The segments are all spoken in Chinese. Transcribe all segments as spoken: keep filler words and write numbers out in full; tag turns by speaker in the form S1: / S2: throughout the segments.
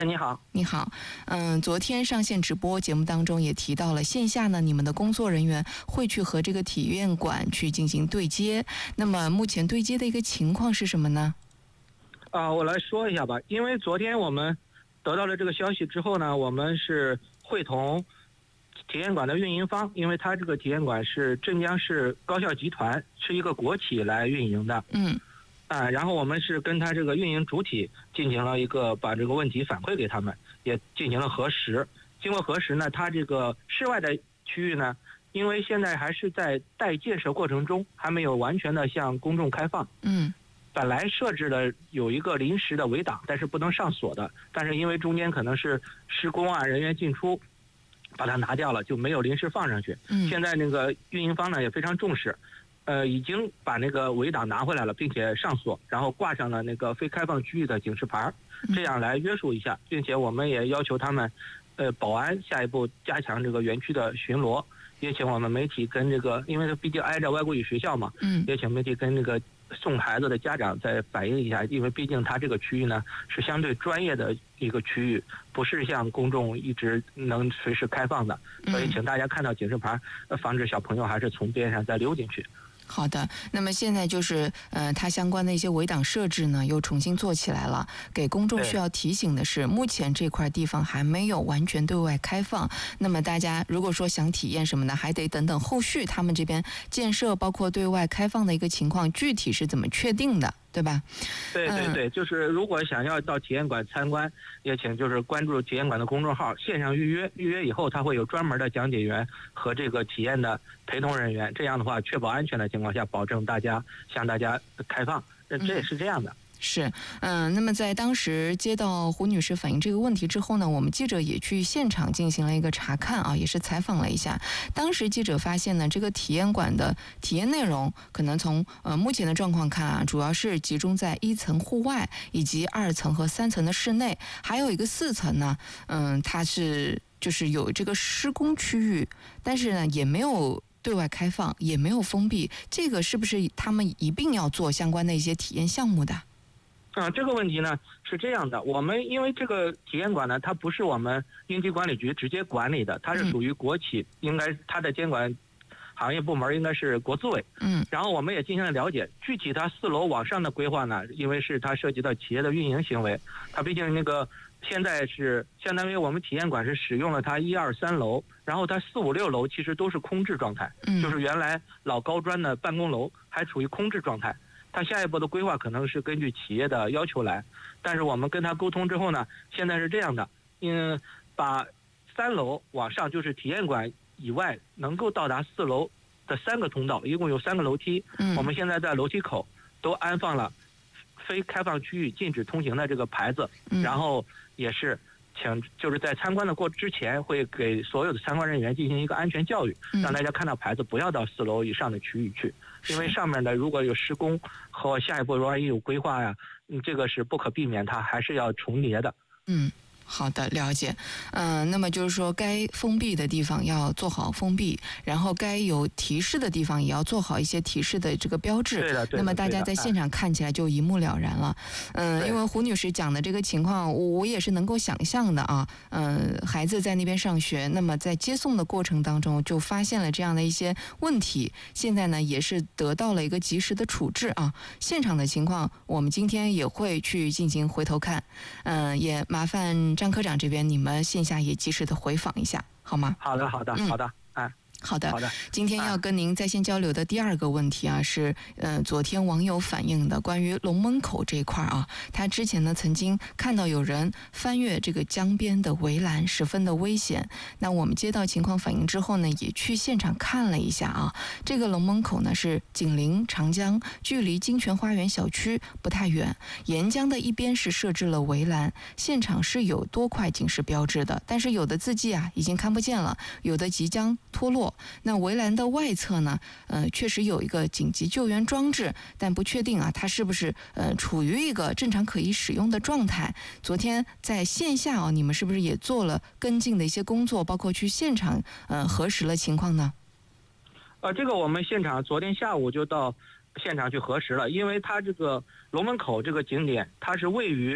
S1: 你好，
S2: 你好，嗯，昨天上线直播节目当中也提到了，线下呢，你们的工作人员会去和这个体验馆去进行对接。那么目前对接的一个情况是什么呢？
S1: 啊，我来说一下吧。因为昨天我们得到了这个消息之后呢，我们是会同体验馆的运营方，因为它这个体验馆是镇江市高校集团，是一个国企来运营的。
S2: 嗯。
S1: 啊，然后我们是跟他这个运营主体进行了一个把这个问题反馈给他们，也进行了核实。经过核实呢，它这个室外的区域呢，因为现在还是在待建设过程中，还没有完全的向公众开放。
S2: 嗯。
S1: 本来设置了有一个临时的围挡，但是不能上锁的，但是因为中间可能是施工啊，人员进出，把它拿掉了，就没有临时放上去。
S2: 嗯。
S1: 现在那个运营方呢也非常重视。呃，已经把那个围挡拿回来了，并且上锁，然后挂上了那个非开放区域的警示牌，这样来约束一下，并且我们也要求他们，呃，保安下一步加强这个园区的巡逻，也请我们媒体跟这个，因为它毕竟挨着外国语学校嘛，
S2: 嗯，
S1: 也请媒体跟这个送孩子的家长再反映一下，因为毕竟它这个区域呢是相对专业的一个区域，不是像公众一直能随时开放的，所以请大家看到警示牌，防止小朋友还是从边上再溜进去。
S2: 好的，那么现在就是呃，它相关的一些围挡设置呢，又重新做起来了。给公众需要提醒的是，目前这块地方还没有完全对外开放。那么大家如果说想体验什么呢，还得等等后续他们这边建设，包括对外开放的一个情况，具体是怎么确定的，对吧？
S1: 对对对，就是如果想要到体验馆参观，也请就是关注体验馆的公众号，线上预约，预约以后他会有专门的讲解员和这个体验的陪同人员，这样的话确保安全的情况下，保证大家向大家开放，这也是这样的。
S2: 是，嗯、呃，那么在当时接到胡女士反映这个问题之后呢，我们记者也去现场进行了一个查看啊，也是采访了一下。当时记者发现呢，这个体验馆的体验内容可能从呃目前的状况看啊，主要是集中在一层户外以及二层和三层的室内，还有一个四层呢，嗯、呃，它是就是有这个施工区域，但是呢也没有对外开放，也没有封闭。这个是不是他们一并要做相关的一些体验项目的？
S1: 啊，这个问题呢是这样的，我们因为这个体验馆呢，它不是我们应急管理局直接管理的，它是属于国企，嗯、应该它的监管行业部门应该是国资委。
S2: 嗯，
S1: 然后我们也进行了了解，具体它四楼往上的规划呢，因为是它涉及到企业的运营行为，它毕竟那个现在是相当于我们体验馆是使用了它一二三楼，然后它四五六楼其实都是空置状态，
S2: 嗯，
S1: 就是原来老高砖的办公楼还处于空置状态。它下一步的规划可能是根据企业的要求来，但是我们跟他沟通之后呢，现在是这样的，嗯，把三楼往上就是体验馆以外能够到达四楼的三个通道，一共有三个楼梯，
S2: 嗯，
S1: 我们现在在楼梯口都安放了非开放区域禁止通行的这个牌子，
S2: 嗯，
S1: 然后也是请就是在参观的过之前会给所有的参观人员进行一个安全教育，让大家看到牌子不要到四楼以上的区域去，因为上面的如果有施工和下一步万一有规划呀，嗯，这个是不可避免，它还是要重叠的。
S2: 嗯。好的，了解。嗯、呃，那么就是说，该封闭的地方要做好封闭，然后该有提示的地方也要做好一些提示的这个标志。
S1: 对的，对的。
S2: 那么大家在现场看起来就一目了然了。嗯、呃，因为胡女士讲的这个情况，我我也是能够想象的啊。嗯、呃，孩子在那边上学，那么在接送的过程当中就发现了这样的一些问题，现在呢也是得到了一个及时的处置啊。现场的情况，我们今天也会去进行回头看。嗯、呃，也麻烦张科长这边，你们线下也及时的回访一下，好吗？
S1: 好的，好的，
S2: 嗯、
S1: 好的，哎。
S2: 好的，
S1: 好的。
S2: 今天要跟您在线交流的第二个问题啊，是呃，昨天网友反映的关于龙门口这一块啊，他之前呢曾经看到有人翻越这个江边的围栏，十分的危险。那我们接到情况反映之后呢，也去现场看了一下啊，这个龙门口呢是紧邻长江，距离金泉花园小区不太远，沿江的一边是设置了围栏，现场是有多块警示标志的，但是有的字迹啊已经看不见了，有的即将脱落。那围栏的外侧呢，呃，确实有一个紧急救援装置，但不确定啊，它是不是呃处于一个正常可以使用的状态。昨天在线下啊，你们是不是也做了跟进的一些工作，包括去现场呃核实了情况呢？
S1: 呃，这个我们现场昨天下午就到现场去核实了，因为它这个龙门口这个景点，它是位于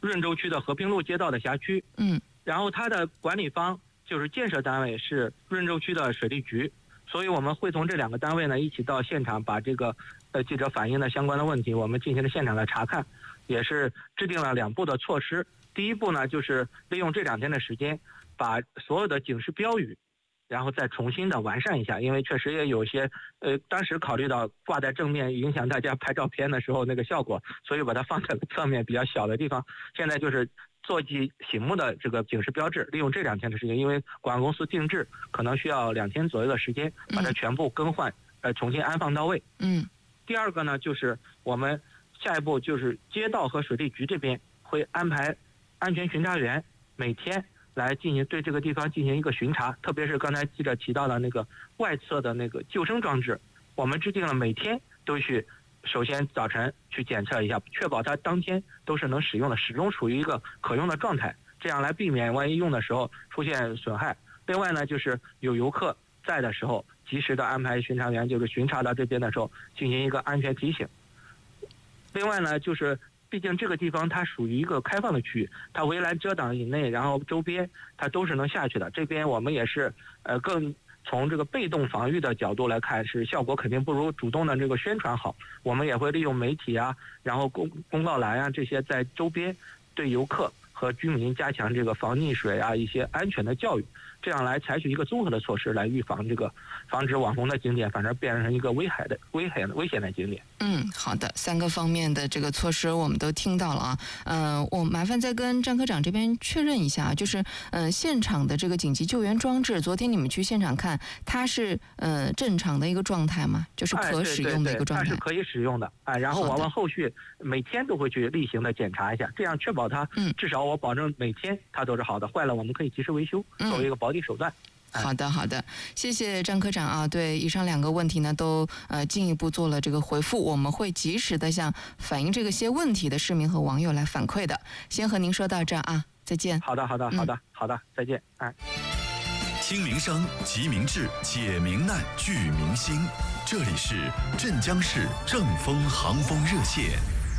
S1: 润州区的和平路街道的辖区，
S2: 嗯，
S1: 然后它的管理方就是建设单位是润州区的水利局，所以我们会从这两个单位呢一起到现场，把这个呃记者反映的相关的问题，我们进行了现场的查看，也是制定了两步的措施。第一步呢，就是利用这两天的时间，把所有的警示标语，然后再重新的完善一下，因为确实也有些呃，当时考虑到挂在正面影响大家拍照片的时候那个效果，所以把它放在了侧面比较小的地方。现在就是座机醒目的这个警示标志，利用这两天的时间，因为广告公司定制可能需要两天左右的时间，把它全部更换，呃，重新安放到位。
S2: 嗯。
S1: 第二个呢，就是我们下一步就是街道和水利局这边会安排安全巡查员每天来进行对这个地方进行一个巡查，特别是刚才记者提到的那个外侧的那个救生装置，我们制定了每天都去，首先早晨去检测一下，确保它当天都是能使用的，始终处于一个可用的状态，这样来避免万一用的时候出现损害。另外呢，就是有游客在的时候，及时的安排巡查员就是巡查到这边的时候进行一个安全提醒。另外呢，就是毕竟这个地方它属于一个开放的区域，它围栏遮挡以内，然后周边它都是能下去的。这边我们也是呃更从这个被动防御的角度来看，是效果肯定不如主动的这个宣传好。我们也会利用媒体啊，然后公公告栏啊这些在周边对游客和居民加强这个防溺水啊一些安全的教育，这样来采取一个综合的措施来预防这个防止网红的景点反而变成一个危害的危险的危险的景点。
S2: 嗯，好的，三个方面的这个措施我们都听到了啊。嗯、呃，我麻烦再跟张科长这边确认一下，就是嗯、呃，现场的这个紧急救援装置，昨天你们去现场看，它是呃正常的一个状态吗？就是可使用的一个状态？
S1: 哎、对对对，它是可以使用的。哎，然后我们后续每天都会去例行的检查一下，这样确保它，嗯，至少我保证每天它都是好的，坏了我们可以及时维修，作为一个保底手段。嗯
S2: 好的，好的，谢谢张科长啊。对以上两个问题呢，都呃进一步做了这个回复，我们会及时的向反映这个些问题的市民和网友来反馈的。先和您说到这儿啊，再见。
S1: 好的，好的，好的，嗯、好的，再见。哎，
S3: 听民生，集民智，解民难，聚民心。这里是镇江市正风航风热线。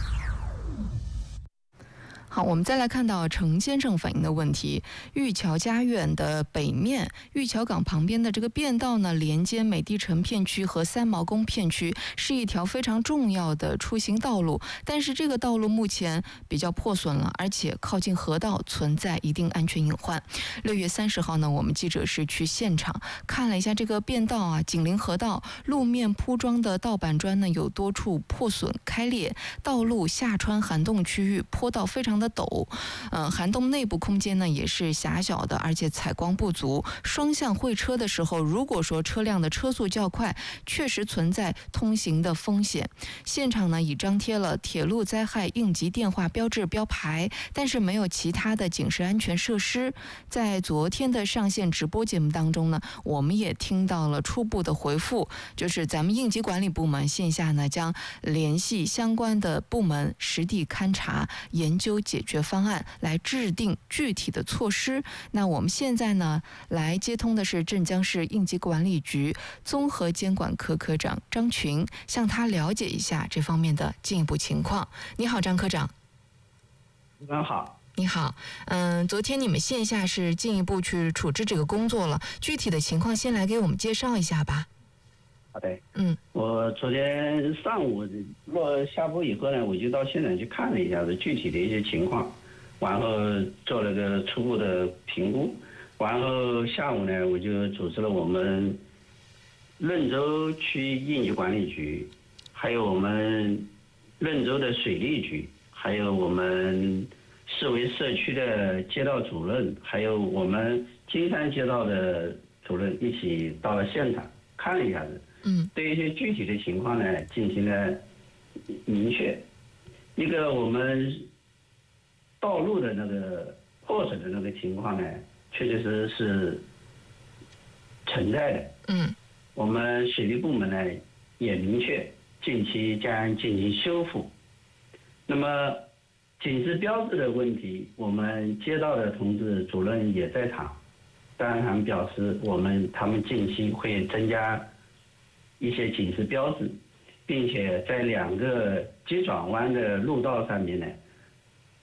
S2: 好，我们再来看到程先生反映的问题。玉桥家苑的北面，玉桥港旁边的这个便道呢，连接美的城片区和三毛宫片区，是一条非常重要的出行道路。但是这个道路目前比较破损了，而且靠近河道，存在一定安全隐患。六月三十号呢，我们记者是去现场看了一下这个便道啊，紧邻河道，路面铺装的道板砖呢有多处破损开裂，道路下穿涵洞区域，坡道非常的陡，呃，涵洞内部空间呢也是狭小的，而且采光不足。双向会车的时候，如果说车辆的车速较快，确实存在通行的风险。现场呢已张贴了铁路灾害应急电话标志标牌，但是没有其他的警示安全设施。在昨天的上线直播节目当中呢，我们也听到了初步的回复，就是咱们应急管理部门线下呢将联系相关的部门实地勘察，研究解决方案，来制定具体的措施。那我们现在呢来接通的是镇江市应急管理局综合监管科科长张群，向他了解一下这方面的进一步情况。你好，张科长。
S4: 你们好。
S2: 你好，嗯，昨天你们线下是进一步去处置这个工作了，具体的情况先来给我们介绍一下吧。
S4: 好的，
S2: 嗯，
S4: 我昨天上午落下播以后呢，我就到现场去看了一下子具体的一些情况，然后做了个初步的评估，然后下午呢，我就组织了我们润州区应急管理局，还有我们润州的水利局，还有我们市委社区的街道主任，还有我们金山街道的主任一起到了现场看了一下子。
S2: 嗯，
S4: 对一些具体的情况呢进行了明确。一个我们道路的那个破损的那个情况呢，确确实实是存在的。
S2: 嗯，
S4: 我们水利部门呢也明确近期将进行修复。那么警示标志的问题，我们街道的同志主任也在场，当然他们表示我们他们近期会增加一些警示标志，并且在两个急转弯的路道上面呢，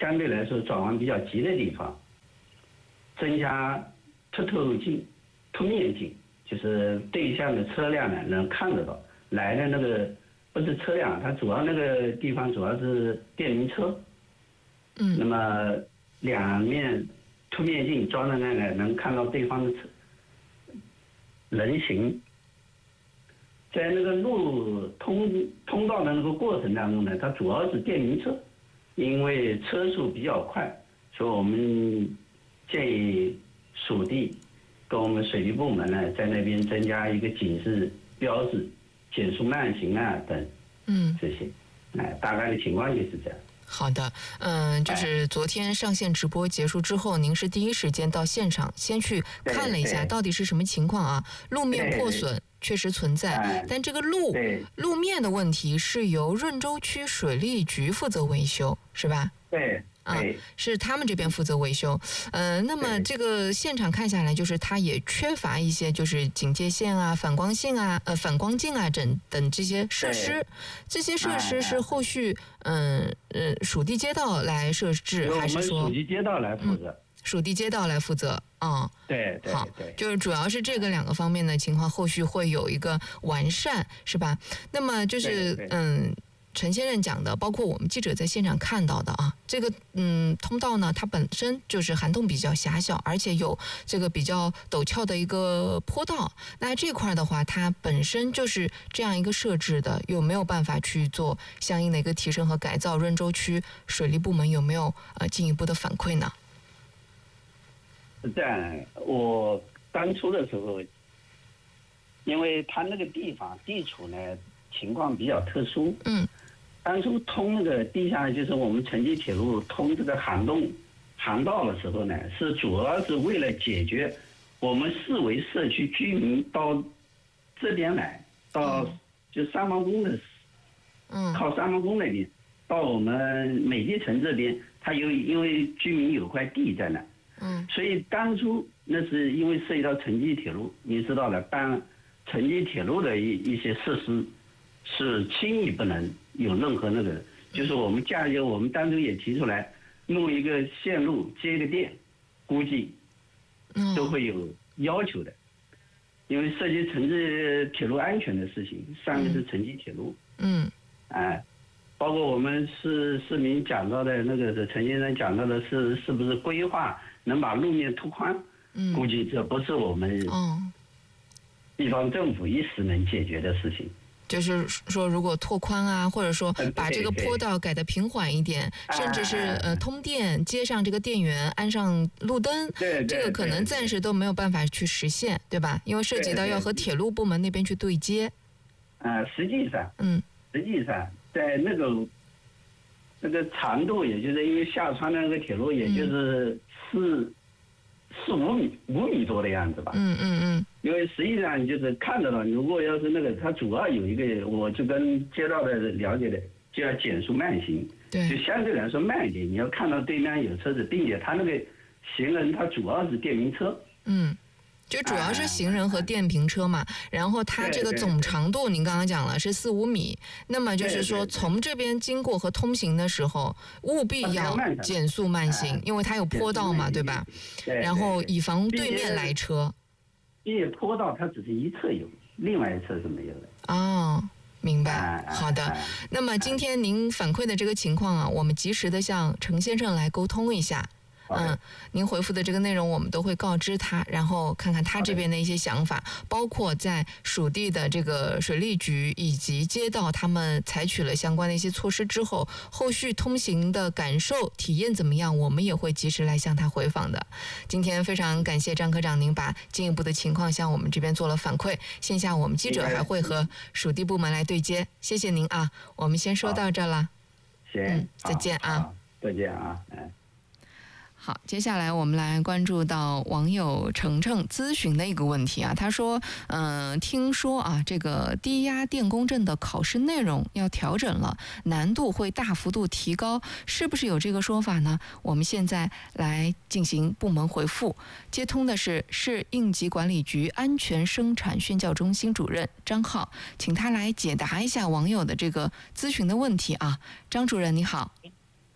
S4: 相对来说转弯比较急的地方，增加凸透镜、凸面镜，就是对向的车辆呢能看得到来的那个不是车辆，它主要那个地方主要是电瓶车。
S2: 嗯，
S4: 那么两面凸面镜装的那个能看到对方的车人形。在那个路通通道的那个过程当中呢，它主要是电瓶车，因为车速比较快，所以我们建议属地跟我们水利部门呢，在那边增加一个警示标志，减速慢行啊等，
S2: 嗯，
S4: 这些，哎，大概的情况就是这样。
S2: 好的，嗯，就是昨天上线直播结束之后，您是第一时间到现场，先去看了一下到底是什么情况啊？路面破损确实存在，但这个路路面的问题是由润州区水利局负责维修，是吧？
S4: 对。
S2: 啊，是他们这边负责维修，呃，那么这个现场看下来，就是它也缺乏一些就是警戒线啊、反光性啊、呃反光镜啊等等这些设施，这些设施是后续嗯呃属地街道来设置，还是说
S4: 属地街道来负责？嗯、
S2: 属地街道来负责啊、嗯，
S4: 对对
S2: 好，
S4: 对，
S2: 就是主要是这个两个方面的情况，后续会有一个完善，是吧？那么就是嗯。陈先生讲的，包括我们记者在现场看到的啊，这个嗯通道呢，它本身就是涵洞比较狭小，而且有这个比较陡峭的一个坡道。那这块的话，它本身就是这样一个设置的，有没有办法去做相应的一个提升和改造？润州区水利部门有没有呃进一步的反馈呢？
S4: 是这样，我当初的时候，因为它那个地方地处呢情况比较特殊，
S2: 嗯。
S4: 当初通那个地下，就是我们城际铁路通这个涵洞涵道的时候呢，是主要是为了解决我们四维社区居民到这边来，到就三毛宫的，
S2: 嗯，
S4: 靠三毛宫那边到我们美丽城这边，它有因为居民有块地在那，
S2: 嗯，
S4: 所以当初那是因为涉及到城际铁路，你知道的，当城际铁路的一一些设施是轻易不能有任何那个，就是我们架构，我们当初也提出来弄一个线路接一个电，估计都会有要求的，因为涉及城际铁路安全的事情，上面是城际铁路，
S2: 嗯，
S4: 哎，包括我们市市民讲到的那个陈先生讲到的是是不是规划能把路面拓宽，
S2: 嗯，
S4: 估计这不是我们地方政府一时能解决的事情。
S2: 就是说，如果拓宽啊，或者说把这个坡道改得平缓一点，甚至是呃通电，接上这个电源，安上路灯，这个可能暂时都没有办法去实现，对吧？因为涉及到要和铁路部门那边去对接。
S4: 啊，实际上，
S2: 嗯，
S4: 实际上在那个那个长度，也就是因为下穿的那个铁路，也就是四四五米五米多的样子吧。
S2: 嗯嗯嗯。
S4: 因为实际上就是看到了，如果要是那个，它主要有一个，我就跟街道的了解的，就要减速慢行，
S2: 对，
S4: 就相对来说慢一点。你要看到对面有车子，并且他那个行人，他主要是电瓶车，
S2: 嗯，就主要是行人和电瓶车嘛。然后它这个总长度，您刚刚讲了是四五米，那么就是说从这边经过和通行的时候，务必要减速慢行，因为它有坡道嘛，对吧？然后以防对面来车。
S4: 因为坡道它只是一侧有，另外一侧是没有的。
S2: 哦，明白。好的，那么今天您反馈的这个情况啊，我们及时的向程先生来沟通一下。嗯，您回复的这个内容我们都会告知他，然后看看他这边的一些想法，包括在属地的这个水利局以及街道他们采取了相关的一些措施之后，后续通行的感受体验怎么样，我们也会及时来向他回访的。今天非常感谢张科长您把进一步的情况向我们这边做了反馈，线下我们记者还会和属地部门来对接，谢谢您啊，我们先说到这了。
S4: 行、
S2: 嗯，再见啊。
S4: 再见啊，嗯。
S2: 好，接下来我们来关注到网友程程咨询的一个问题啊，他说，嗯、呃，听说啊，这个低压电工证的考试内容要调整了，难度会大幅度提高，是不是有这个说法呢？我们现在来进行部门回复，接通的是市应急管理局安全生产宣教中心主任张浩，请他来解答一下网友的这个咨询的问题啊。张主任你好。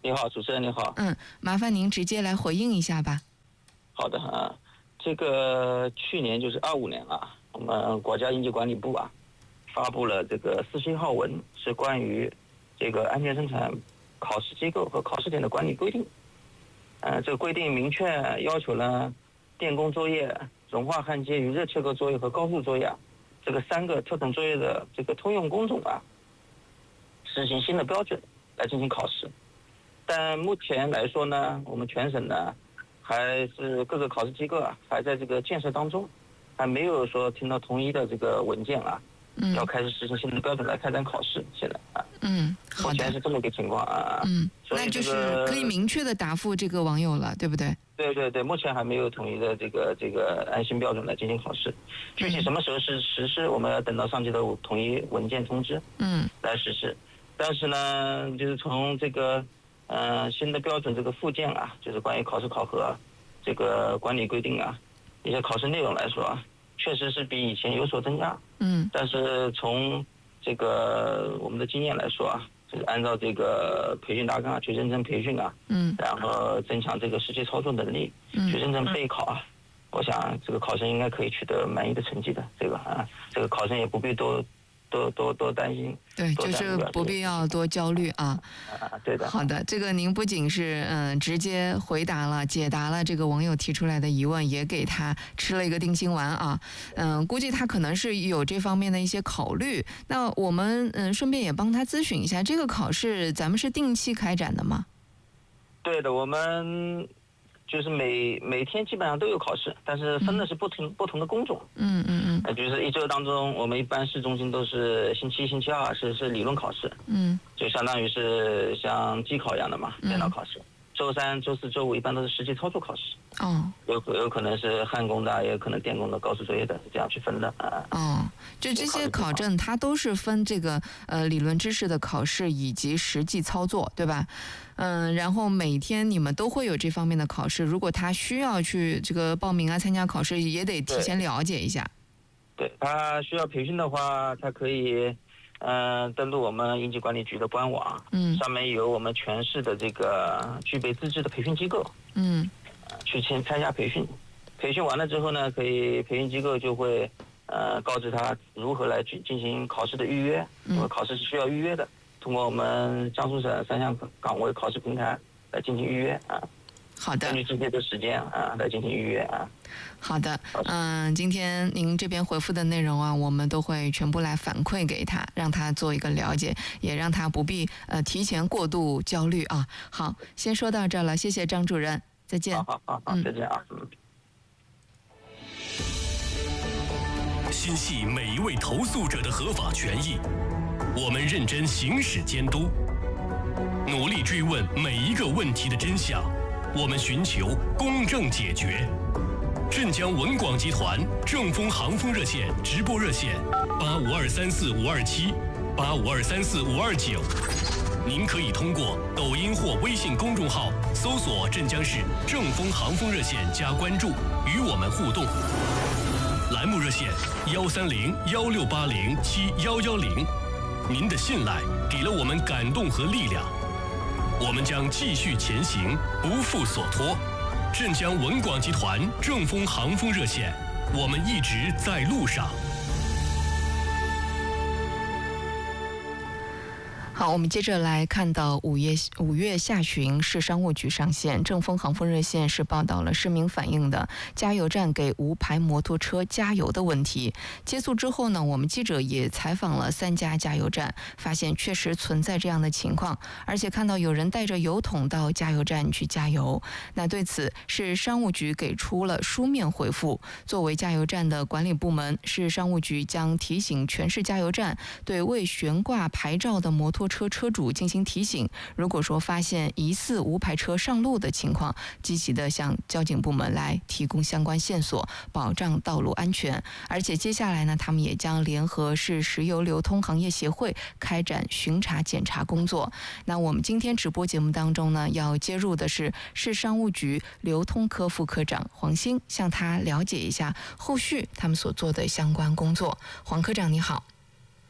S5: 你好，主持人你好。
S2: 嗯，麻烦您直接来回应一下吧。
S5: 好的啊，这个去年就是二五年啊，我们国家应急管理部啊发布了这个四十一号文，是关于这个安全生产考试机构和考试点的管理规定。呃，这个规定明确要求呢，电工作业、融化焊接与热切割作业和高速作业啊，这个三个特种作业的这个通用工种啊，实行新的标准来进行考试。但目前来说呢，我们全省呢，还是各个考试机构啊，还在这个建设当中，还没有说听到统一的这个文件啊，
S2: 嗯，
S5: 要开始实行新的标准来开展考试。现在啊，
S2: 嗯，好的，
S5: 目前是这么个情况啊。
S2: 嗯，
S5: 所以
S2: 那就
S5: 这个
S2: 是可以明确的答复这个网友了，对不对？
S5: 对对对，目前还没有统一的这个这个按新标准来进行考试，具体什么时候是实施，我们要等到上级的统一文件通知，
S2: 嗯，
S5: 来实施。但是呢，就是从这个呃新的标准这个附件啊，就是关于考试考核这个管理规定啊，一些考试内容来说啊，确实是比以前有所增加。
S2: 嗯，
S5: 但是从这个我们的经验来说啊，就是按照这个培训大纲啊去认真培训啊，
S2: 嗯，
S5: 然后增强这个实际操作能力，
S2: 嗯，
S5: 去认真备考啊，我想这个考生应该可以取得满意的成绩的。这个啊，这个考生也不必多多多多担心。
S2: 对，就是不必要多焦虑啊。
S5: 啊，对的。
S2: 好的，这个您不仅是嗯、呃、直接回答了、解答了这个网友提出来的疑问，也给他吃了一个定心丸啊。嗯、呃，估计他可能是有这方面的一些考虑。那我们嗯、呃、顺便也帮他咨询一下，这个考试咱们是定期开展的吗？
S5: 对的，我们就是每每天基本上都有考试，但是分的是不同、嗯、不同的工种。
S2: 嗯嗯嗯。
S5: 呃，就是一周当中，我们一般市中心都是星期一、星期二是是理论考试。
S2: 嗯。
S5: 就相当于是像机考一样的嘛，电脑考试。嗯、周三、周四周五一般都是实际操作考试。
S2: 哦。
S5: 有有可能是焊工的，也有可能电工的、高速作业的，这样去分的啊。
S2: 哦，就这些考证，它都是分这个呃理论知识的考试以及实际操作，对吧？嗯，然后每天你们都会有这方面的考试，如果他需要去这个报名啊、参加考试，也得提前了解一下。
S5: 对，他需要培训的话，他可以嗯、呃、登录我们应急管理局的官网，
S2: 嗯，
S5: 上面有我们全市的这个具备资质的培训机构，
S2: 嗯，
S5: 去参参加培训。培训完了之后呢，可以培训机构就会呃告知他如何来去进行考试的预约，因为考试是需要预约的。通过我们江苏省三项岗位考试平台来进行预约啊。
S2: 好的。
S5: 根据今天的时间啊来进行预约啊。
S2: 好的，嗯、呃，今天您这边回复的内容啊，我们都会全部来反馈给他，让他做一个了解，也让他不必呃提前过度焦虑啊。好，先说到这儿了，谢谢张主任，再见。
S5: 好好好好，再见啊。嗯。
S6: 心系每一位投诉者的合法权益，我们认真行使监督，努力追问每一个问题的真相，我们寻求公正解决。镇江文广集团正丰航风热线直播热线八五二三四五二七八五二三四五二九，您可以通过抖音或微信公众号搜索镇江市正丰航风热线加关注，与我们互动。栏目热线幺三零幺六八零七幺幺零，您的信赖给了我们感动和力量，我们将继续前行，不负所托。镇江文广集团正丰航风热线，我们一直在路上。
S2: 好，我们接着来看到五月五月下旬，市商务局上线正丰航风热线是报道了市民反映的加油站给无牌摩托车加油的问题。接触之后呢，我们记者也采访了三家加油站，发现确实存在这样的情况，而且看到有人带着油桶到加油站去加油。那对此，市商务局给出了书面回复。作为加油站的管理部门，市商务局将提醒全市加油站对未悬挂牌照的摩托车车主进行提醒，如果说发现疑似无牌车上路的情况，积极的向交警部门来提供相关线索，保障道路安全。而且接下来呢，他们也将联合市石油流通行业协会开展巡查检查工作。那我们今天直播节目当中呢，要接入的是市商务局流通科副科长黄兴，向他了解一下后续他们所做的相关工作。黄科长你好。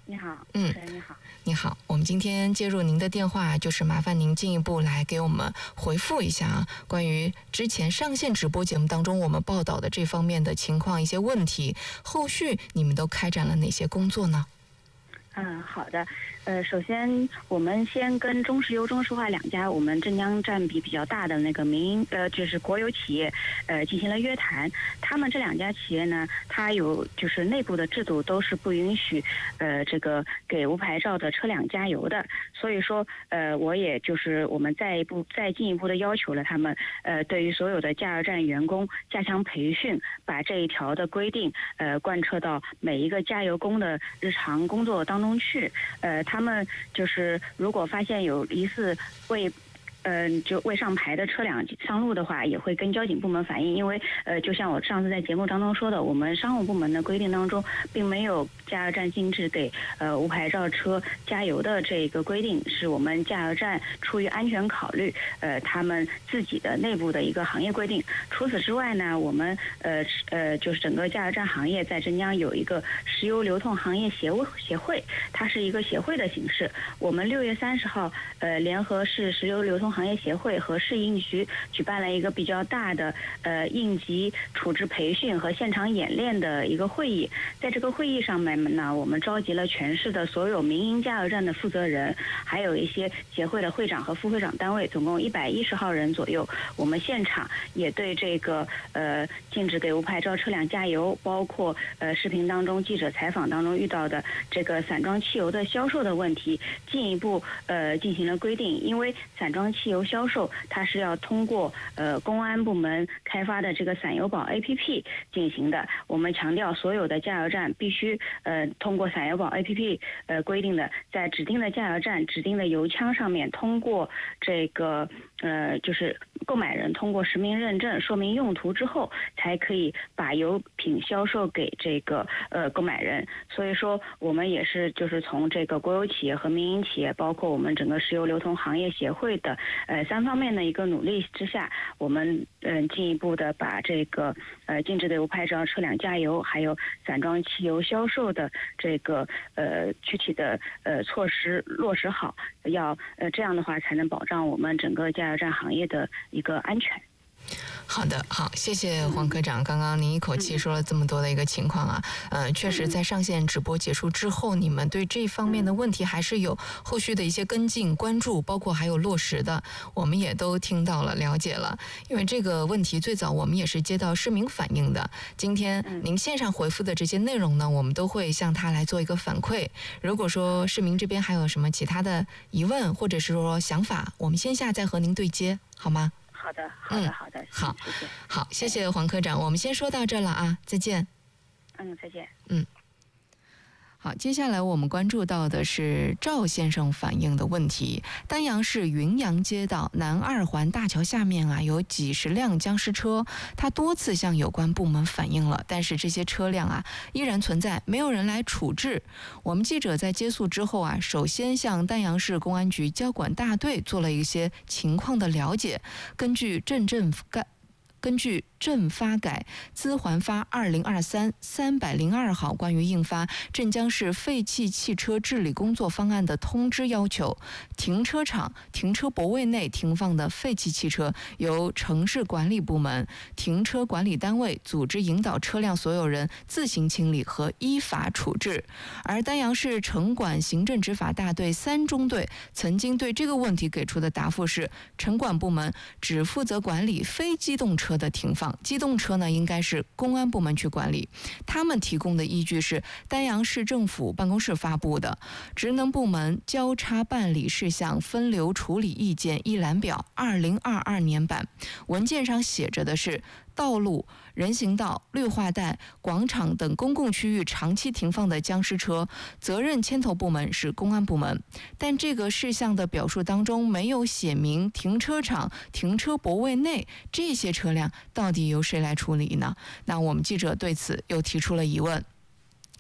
S7: 你好，
S2: 嗯，
S7: 你好，
S2: 你好，我们今天接入您的电话，就是麻烦您进一步来给我们回复一下啊，关于之前上线直播节目当中我们报道的这方面的情况一些问题，后续你们都开展了哪些工作呢？
S7: 嗯，好的。呃，首先我们先跟中石油、中石化两家我们镇江占比比较大的那个民营呃，就是国有企业，呃，进行了约谈。他们这两家企业呢，它有就是内部的制度都是不允许呃这个给无牌照的车辆加油的。所以说，呃，我也就是我们再一步再进一步的要求了他们，呃，对于所有的加油站员工加强培训，把这一条的规定呃贯彻到每一个加油工的日常工作当中去，呃。他们就是如果发现有疑似未嗯、呃，就未上牌的车辆上路的话，也会跟交警部门反映。因为呃，就像我上次在节目当中说的，我们商务部门的规定当中，并没有加油站禁止给呃无牌照车加油的这个规定，是我们加油站出于安全考虑，呃，他们自己的内部的一个行业规定。除此之外呢，我们呃呃，就是整个加油站行业在镇江有一个石油流通行业协会协会，它是一个协会的形式。我们六月三十号，呃，联合市石油流通行业协会和市应局举办了一个比较大的呃应急处置培训和现场演练的一个会议。在这个会议上面呢，我们召集了全市的所有民营加油站的负责人，还有一些协会的会长和副会长单位，总共一百一十号人左右。我们现场也对这个呃禁止给无牌照车辆加油，包括呃视频当中记者采访当中遇到的这个散装汽油的销售的问题，进一步呃进行了规定。因为散装汽油销售它是要通过呃公安部门开发的这个散油宝 A P P 进行的。我们强调所有的加油站必须呃通过散油宝 A P P 呃规定的，在指定的加油站指定的油枪上面通过这个呃就是购买人通过实名认证说明用途之后，才可以把油品销售给这个呃购买人。所以说我们也是就是从这个国有企业和民营企业，包括我们整个石油流通行业协会的呃三方面的一个努力之下，我们嗯、呃、进一步的把这个呃禁止给无牌照车辆加油，还有散装汽油销售的这个呃具体的呃措施落实好，要呃这样的话才能保障我们整个加油站行业的一个安全。
S2: 好的，好，谢谢黄科长。刚刚您一口气说了这么多的一个情况啊，呃，确实在上线直播结束之后，你们对这方面的问题还是有后续的一些跟进关注，包括还有落实的，我们也都听到了了解了。因为这个问题最早我们也是接到市民反映的，今天您线上回复的这些内容呢，我们都会向他来做一个反馈。如果说市民这边还有什么其他的疑问或者是说想法，我们线下再和您对接，好吗？
S7: 好的，好的，好的，
S2: 嗯、好，
S7: 谢谢，
S2: 好，谢谢黄科长，我们先说到这了啊，再见。
S7: 嗯，再见。
S2: 嗯。好，接下来我们关注到的是赵先生反映的问题。丹阳市云阳街道南二环大桥下面啊，有几十辆僵尸车，他多次向有关部门反映了，但是这些车辆啊依然存在，没有人来处置。我们记者在接诉之后啊，首先向丹阳市公安局交管大队做了一些情况的了解。根据镇政干根据镇发改资环发二零二三三百零二号关于印发镇江市废弃汽车治理工作方案的通知要求，停车场、停车泊位内停放的废弃汽车由城市管理部门、停车管理单位组织引导车辆所有人自行清理和依法处置。而丹阳市城管行政执法大队三中队曾经对这个问题给出的答复是，城管部门只负责管理非机动车的停放，机动车呢应该是公安部门去管理。他们提供的依据是丹阳市政府办公室发布的职能部门交叉办理事项分流处理意见一览表二零二二年版，文件上写着的是道路、人行道、绿化带、广场等公共区域长期停放的僵尸车，责任牵头部门是公安部门。但这个事项的表述当中没有写明停车场、停车泊位内这些车辆到底由谁来处理呢？那我们记者对此又提出了疑问。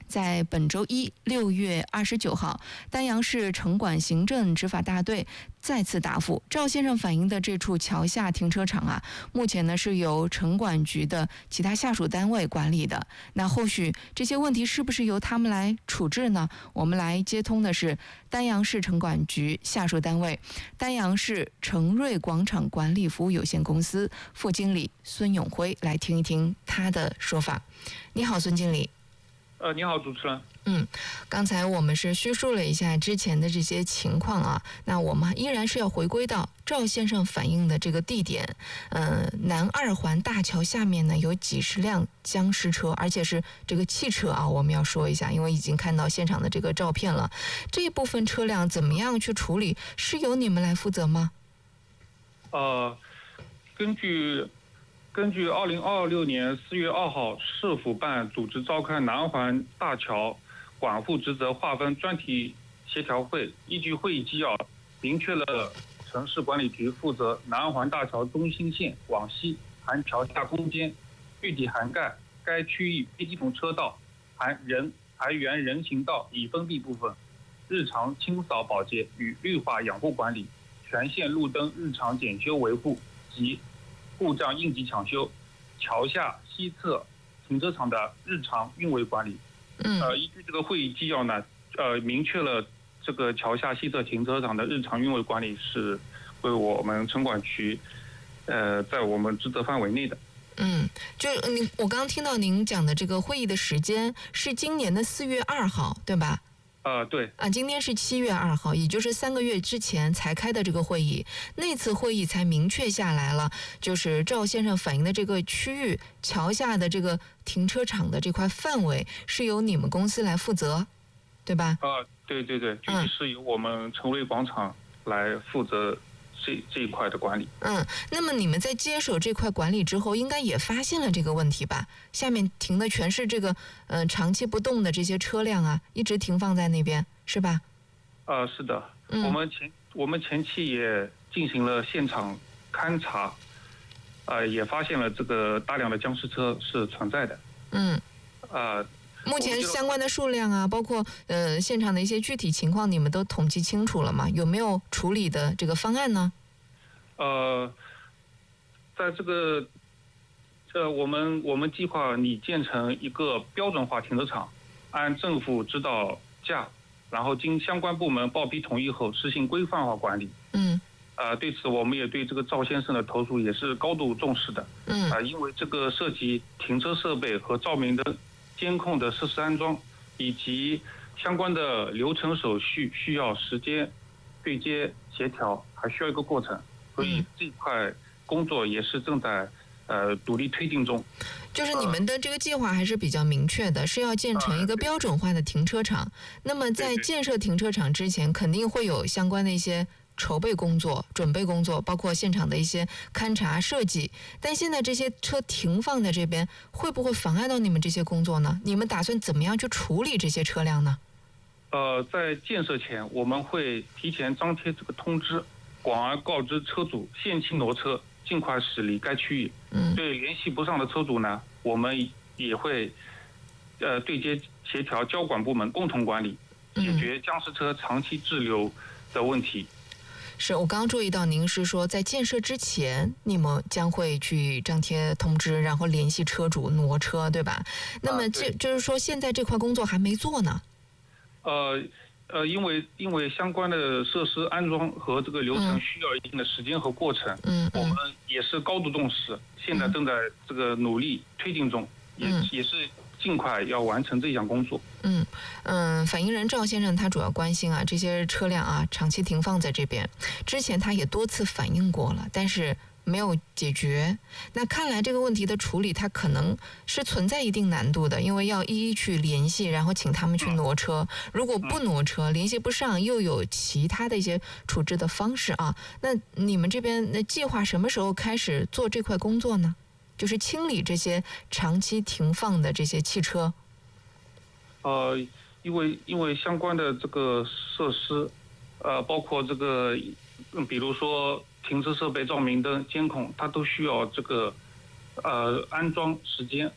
S2: 在本周一六月二十九号，丹阳市城管行政执法大队再次答复赵先生反映的这处桥下停车场啊，目前呢是由城管局的其他下属单位管理的。那后续这些问题是不是由他们来处置呢？我们来接通的是丹阳市城管局下属单位丹阳市城瑞广场管理服务有限公司副经理孙永辉，来听一听他的说法。你好，孙经理。
S8: 呃，你好，主持人。
S2: 嗯，刚才我们是叙述了一下之前的这些情况啊，那我们依然是要回归到赵先生反映的这个地点，呃，南二环大桥下面呢有几十辆僵尸车，而且是这个汽车啊，我们要说一下，因为已经看到现场的这个照片了。这一部分车辆怎么样去处理，是由你们来负责吗？
S8: 呃，根据。根据二零二六年四月二号市府办组织召开南环大桥管护职责划分专题协调会，依据会议纪要，明确了城市管理局负责南环大桥中心线往西含桥下空间，具体涵盖该区域非机动车道含人含原人行道已封闭部分，日常清扫保洁与绿化养护管理，全线路灯日常检修维护及故障应急抢修，桥下西侧停车场的日常运维管理。
S2: 嗯，
S8: 呃，依据这个会议纪要呢，呃，明确了这个桥下西侧停车场的日常运维管理是归我们城管局，呃，在我们职责范围内的。
S2: 嗯，就您，我刚刚听到您讲的这个会议的时间是今年的四月二号，对吧？
S8: 呃，对
S2: 啊，今天是七月二号，也就是三个月之前才开的这个会议。那次会议才明确下来了，就是赵先生反映的这个区域桥下的这个停车场的这块范围是由你们公司来负责，对吧？
S8: 啊、呃，对对对，具体是由我们城瑞广场来负责这这一块的管理。
S2: 嗯，那么你们在接手这块管理之后，应该也发现了这个问题吧？下面停的全是这个呃长期不动的这些车辆啊，一直停放在那边，是吧？
S8: 呃，是的，
S2: 嗯、
S8: 我们前我们前期也进行了现场勘查，呃，也发现了这个大量的僵尸车是存在的。
S2: 嗯，
S8: 呃，
S2: 目前相关的数量啊，包括呃现场的一些具体情况，你们都统计清楚了吗？有没有处理的这个方案呢？
S8: 呃，在这个呃，我们我们计划拟建成一个标准化停车场，按政府指导价，然后经相关部门报批同意后，实行规范化管理。
S2: 嗯。
S8: 呃，对此我们也对这个赵先生的投诉也是高度重视的。
S2: 嗯。
S8: 啊、呃，因为这个涉及停车设备和照明灯监控的设施安装，以及相关的流程手续需要时间对接协调，还需要一个过程，所以这块工作也是正在呃努力推进中。
S2: 就是你们的这个计划还是比较明确的，是要建成一个标准化的停车场。那么在建设停车场之前，肯定会有相关的一些筹备工作、准备工作，包括现场的一些勘察设计。但现在这些车停放在这边，会不会妨碍到你们这些工作呢？你们打算怎么样去处理这些车辆呢？
S8: 呃，在建设前，我们会提前张贴这个通知，广而告知车主限期挪车，尽快驶离该区域。
S2: 嗯，
S8: 对联系不上的车主呢，我们也会呃对接协调交管部门共同管理，解决僵尸车长期滞留的问题。
S2: 是我刚刚注意到您是说在建设之前你们将会去张贴通知，然后联系车主挪车，对吧？那么这、啊、就是说现在这块工作还没做呢？
S8: 呃呃，因为因为相关的设施安装和这个流程需要一定的时间和过程，
S2: 嗯，
S8: 我们也是高度重视，现在正在这个努力推进中，
S2: 嗯、
S8: 也也是尽快要完成这项工作。
S2: 嗯嗯，反映人赵先生他主要关心啊这些车辆啊长期停放在这边，之前他也多次反映过了，但是没有解决。那看来这个问题的处理它可能是存在一定难度的，因为要一一去联系，然后请他们去挪车，如果不挪车联系不上，又有其他的一些处置的方式啊。那你们这边的计划什么时候开始做这块工作呢？就是清理这些长期停放的这些汽车。
S8: 呃，因为因为相关的这个设施，呃，包括这个，嗯，比如说停车设备、照明灯、监控，它都需要这个呃安装时间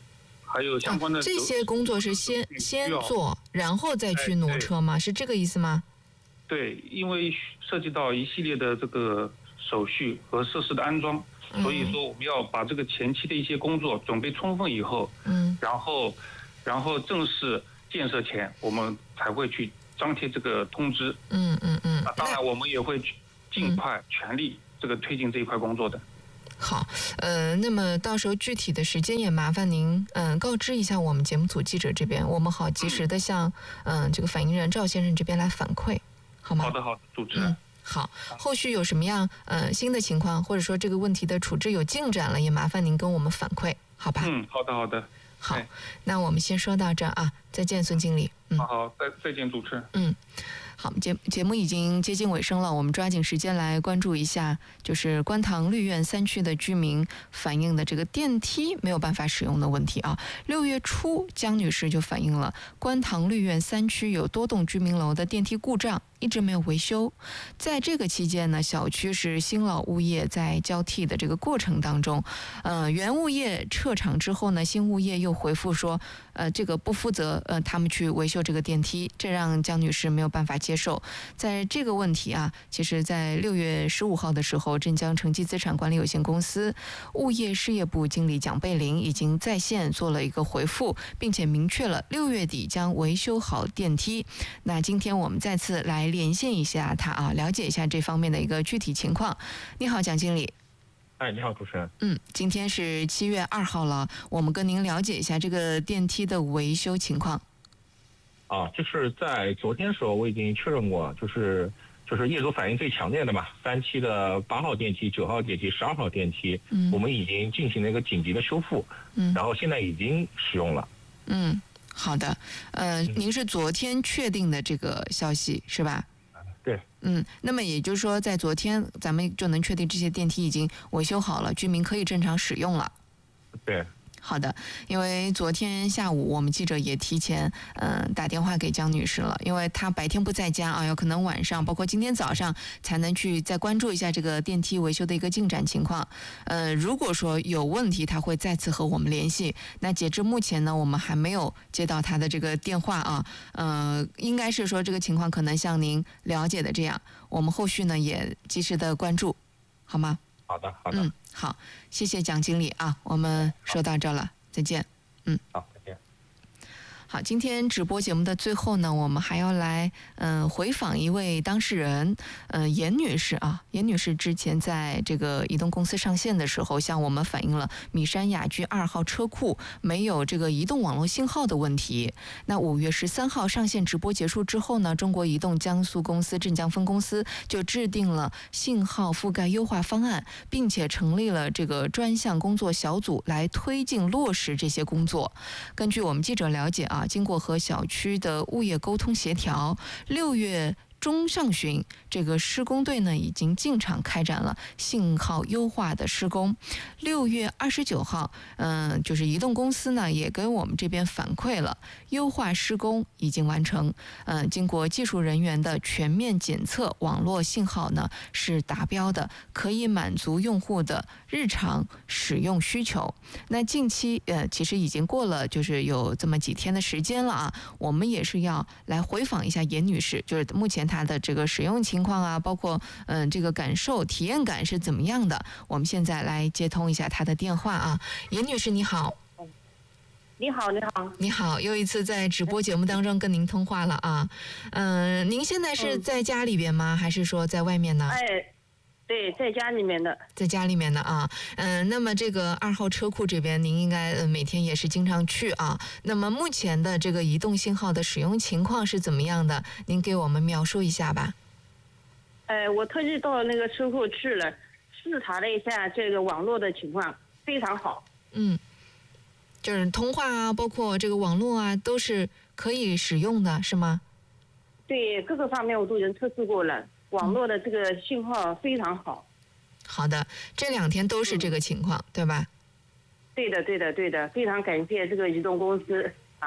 S8: 还有相关的、
S2: 啊、这些工作是先先做，然后再去挪车吗？是这个意思吗？
S8: 对，因为涉及到一系列的这个手续和设施的安装，
S2: 嗯、
S8: 所以说我们要把这个前期的一些工作准备充分以后，
S2: 嗯，
S8: 然后，然后正式建设前，我们才会去张贴这个通知。
S2: 嗯嗯嗯。
S8: 啊，当然我们也会尽快全力这个推进这一块工作的。
S2: 好，呃，那么到时候具体的时间也麻烦您，嗯、呃，告知一下我们节目组记者这边，我们好及时的向，嗯、呃，这个反映人赵先生这边来反馈，好吗？
S8: 好的，好的，主持人。
S2: 嗯，好，后续有什么样呃新的情况，或者说这个问题的处置有进展了，也麻烦您跟我们反馈，好吧？
S8: 嗯，好的，好的。
S2: 好，那我们先说到这儿啊，再见，孙经理。嗯，
S8: 好好，再再见，主持人。
S2: 嗯。好，节节目已经接近尾声了，我们抓紧时间来关注一下，就是观塘绿苑三区的居民反映的这个电梯没有办法使用的问题啊。六月初，江女士就反映了观塘绿苑三区有多栋居民楼的电梯故障，一直没有维修。在这个期间呢，小区是新老物业在交替的这个过程当中，呃，原物业撤场之后呢，新物业又回复说，呃，这个不负责，呃，他们去维修这个电梯，这让江女士没有办法接受。在这个问题啊，其实在六月十五号的时候，镇江城际资产管理有限公司物业事业部经理蒋贝林已经在线做了一个回复，并且明确了六月底将维修好电梯。那今天我们再次来连线一下他啊，了解一下这方面的一个具体情况。你好，蒋经理。
S9: 哎，你好，主持人。
S2: 嗯，今天是七月二号了，我们跟您了解一下这个电梯的维修情况。
S9: 啊，就是在昨天的时候我已经确认过，就是就是业主反映最强烈的嘛，三期的八号电梯、九号电梯、十二号电梯，
S2: 嗯，
S9: 我们已经进行了一个紧急的修复，
S2: 嗯，
S9: 然后现在已经使用了。
S2: 嗯，好的，呃，嗯、您是昨天确定的这个消息是吧？
S9: 对。
S2: 嗯，那么也就是说，在昨天咱们就能确定这些电梯已经维修好了，居民可以正常使用了。
S9: 对。
S2: 好的，因为昨天下午我们记者也提前嗯、呃、打电话给江女士了，因为她白天不在家啊，有可能晚上包括今天早上才能去再关注一下这个电梯维修的一个进展情况。呃，如果说有问题，她会再次和我们联系。那截至目前呢，我们还没有接到她的这个电话啊，呃，应该是说这个情况可能像您了解的这样，我们后续呢也及时的关注，好吗？
S9: 好的，好的。
S2: 嗯，好，谢谢蒋经理啊，我们说到这了，再见。嗯，
S9: 好，再见。
S2: 好，今天直播节目的最后呢，我们还要来嗯、呃、回访一位当事人，嗯、呃、严女士啊，严女士之前在这个移动公司上线的时候，向我们反映了米山雅居二号车库没有这个移动网络信号的问题。那五月十三号上线直播结束之后呢，中国移动江苏公司镇江分公司就制定了信号覆盖优化方案，并且成立了这个专项工作小组来推进落实这些工作。根据我们记者了解啊，经过和小区的物业沟通协调，六月中上旬，这个施工队呢已经进场开展了信号优化的施工。六月二十九号，嗯、呃，就是移动公司呢也跟我们这边反馈了，优化施工已经完成。嗯、呃，经过技术人员的全面检测，网络信号呢是达标的，可以满足用户的日常使用需求。那近期呃，其实已经过了，就是有这么几天的时间了啊，我们也是要来回访一下严女士，就是目前她的这个使用情况啊，包括嗯、呃、这个感受体验感是怎么样的。我们现在来接通一下她的电话啊，严女士你好。
S10: 你好，你好，
S2: 你好，又一次在直播节目当中跟您通话了啊。嗯、呃，您现在是在家里边吗？还是说在外面呢？
S10: 哎，对，在家里面的，
S2: 在家里面的啊。嗯、呃，那么这个二号车库这边，您应该每天也是经常去啊。那么目前的这个移动信号的使用情况是怎么样的？您给我们描述一下吧。
S10: 哎，我特地到那个车库去了，视察了一下这个网络的情况，非常好。
S2: 嗯。就是通话啊，包括这个网络啊，都是可以使用的，是吗？
S10: 对，各个方面我都已经测试过了，网络的这个信号非常好。
S2: 好的，这两天都是这个情况，嗯、对吧？
S10: 对的，对的，对的，非常感谢这个移动公司啊。
S2: 嗯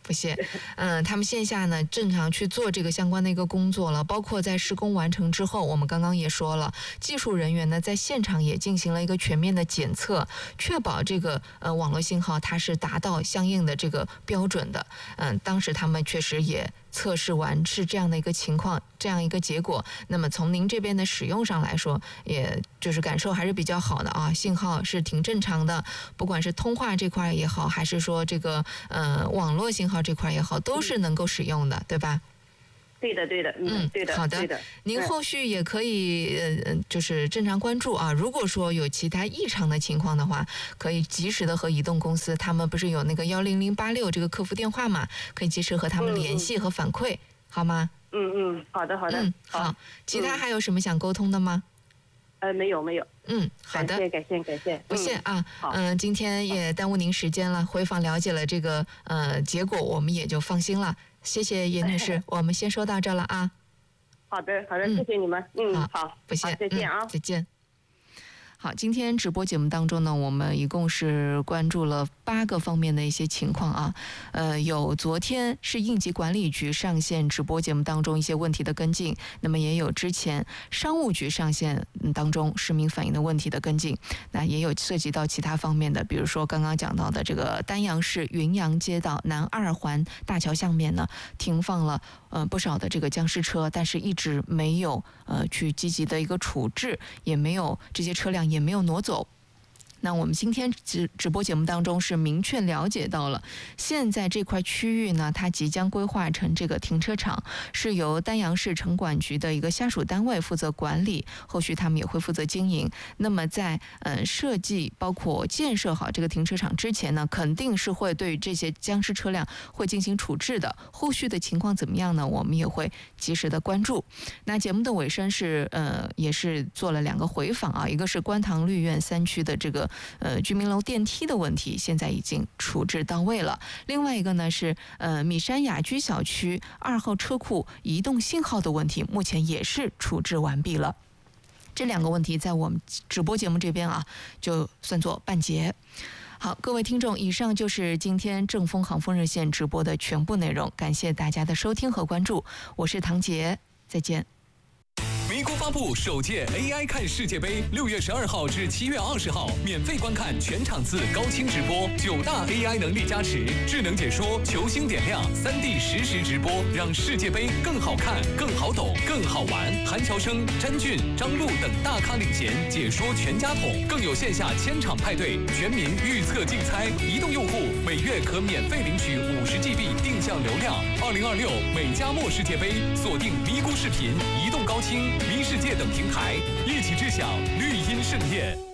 S2: 不谢。嗯，他们线下呢正常去做这个相关的一个工作了，包括在施工完成之后，我们刚刚也说了，技术人员呢在现场也进行了一个全面的检测，确保这个呃网络信号它是达到相应的这个标准的。嗯，当时他们确实也测试完是这样的一个情况，这样一个结果。那么从您这边的使用上来说，也就是感受还是比较好的啊，信号是挺正常的，不管是通话这块也好，还是说这个呃网络信号这块也好，都是能够使用的，对吧？
S10: 对的，对的，嗯，对的，
S2: 好的，
S10: 对的。
S2: 您后续也可以呃，就是正常关注啊。如果说有其他异常的情况的话，可以及时的和移动公司，他们不是有那个幺零零八六这个客服电话嘛，可以及时和他们联系和反馈，嗯、好吗？
S10: 嗯嗯，好的好的。
S2: 嗯，好。其他还有什么想沟通的吗？
S10: 呃，没有没有。
S2: 嗯，好的，
S10: 感谢感谢感谢，
S2: 不谢啊。
S10: 好，
S2: 嗯，今天也耽误您时间了，回访了解了这个呃结果，我们也就放心了。谢谢叶女士，我们先说到这了啊。
S10: 好的，好的，谢谢你们。嗯，好，
S2: 不谢，
S10: 再见啊，
S2: 再见。好，今天直播节目当中呢，我们一共是关注了八个方面的一些情况啊。呃，有昨天是应急管理局上线直播节目当中一些问题的跟进，那么也有之前商务局上线当中市民反映的问题的跟进，那也有涉及到其他方面的，比如说刚刚讲到的这个丹阳市云阳街道南二环大桥下面呢，停放了呃不少的这个僵尸车，但是一直没有呃去积极的一个处置，也没有这些车辆也没有挪走。那我们今天直直播节目当中是明确了解到了，现在这块区域呢，它即将规划成这个停车场，是由丹阳市城管局的一个下属单位负责管理，后续他们也会负责经营。那么在呃设计包括建设好这个停车场之前呢，肯定是会对这些僵尸车辆会进行处置的。后续的情况怎么样呢？我们也会及时的关注。那节目的尾声是呃也是做了两个回访啊，一个是观塘绿苑三区的这个呃居民楼电梯的问题，现在已经处置到位了。另外一个呢是呃米山雅居小区二号车库移动信号的问题，目前也是处置完毕了。这两个问题在我们直播节目这边啊，就算作半截。好，各位听众，以上就是今天正风航风热线直播的全部内容，感谢大家的收听和关注，我是唐杰，再见。
S6: 咪咕发布首届 A I 看世界杯，六月十二号至七月二十号，免费观看全场次高清直播，九大 A I 能力加持，智能解说，球星点亮，三 D 实时直播，让世界杯更好看、更好懂、更好玩。韩乔生、詹俊、张璐等大咖领衔解说全家桶，更有线下千场派对，全民预测竞猜。移动用户每月可免费领取五十 G B 定向流量。二零二六美加墨世界杯，锁定咪咕视频、移动高清、咪世界等平台，一起知晓绿茵盛宴。